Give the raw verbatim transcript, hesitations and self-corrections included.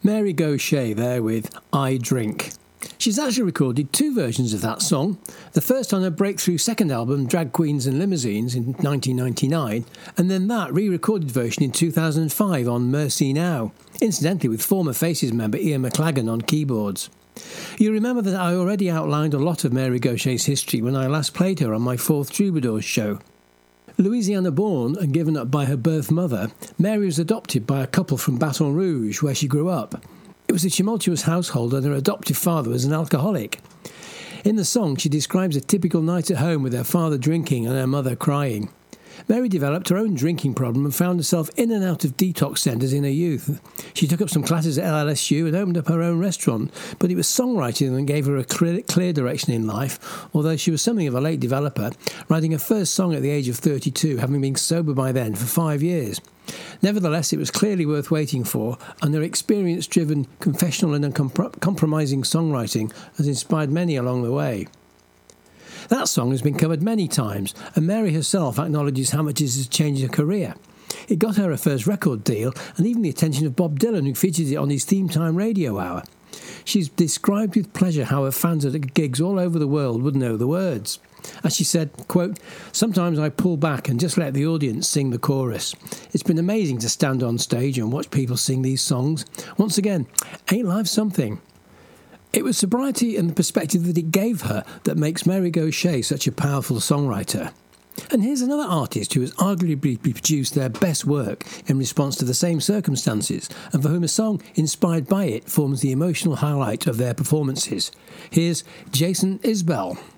Mary Gauthier there with I Drink. She's actually recorded two versions of that song, the first on her breakthrough second album, Drag Queens and Limousines, in nineteen ninety-nine, and then that re-recorded version in two thousand five on Mercy Now, incidentally with former Faces member Ian McLagan on keyboards. You remember that I already outlined a lot of Mary Gauthier's history when I last played her on my Fourth Troubadours show. Louisiana born and given up by her birth mother, Mary was adopted by a couple from Baton Rouge, where she grew up. It was a tumultuous household and her adoptive father was an alcoholic. In the song, she describes a typical night at home with her father drinking and her mother crying. Mary developed her own drinking problem and found herself in and out of detox centres in her youth. She took up some classes at L S U and opened up her own restaurant, but it was songwriting that gave her a clear, clear direction in life, although she was something of a late developer, writing her first song at the age of thirty-two, having been sober by then for five years. Nevertheless, it was clearly worth waiting for, and her experience-driven, confessional and uncompromising songwriting has inspired many along the way. That song has been covered many times, and Mary herself acknowledges how much it has changed her career. It got her a first record deal, and even the attention of Bob Dylan, who featured it on his Theme Time radio hour. She's described with pleasure how her fans at gigs all over the world would know the words. As she said, quote, "Sometimes I pull back and just let the audience sing the chorus. It's been amazing to stand on stage and watch people sing these songs. Once again, ain't life something?" It was sobriety and the perspective that it gave her that makes Mary Gauthier such a powerful songwriter. And here's another artist who has arguably produced their best work in response to the same circumstances, and for whom a song inspired by it forms the emotional highlight of their performances. Here's Jason Isbell.